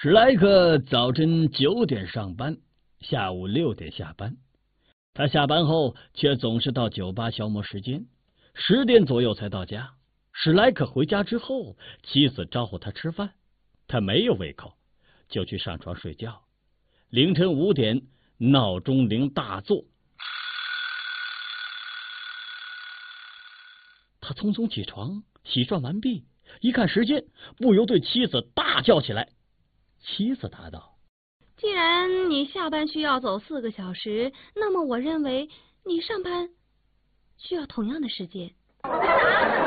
史莱克早晨9点上班，下午6点下班。他下班后却总是到酒吧消磨时间，10点左右才到家。史莱克回家之后，妻子招呼他吃饭，他没有胃口，就去上床睡觉。凌晨5点，闹钟铃大作，他匆匆起床，洗涮完毕，一看时间，不由对妻子大叫起来。妻子答道： 既然你下班需要走4个小时，那么我认为你上班需要同样的时间。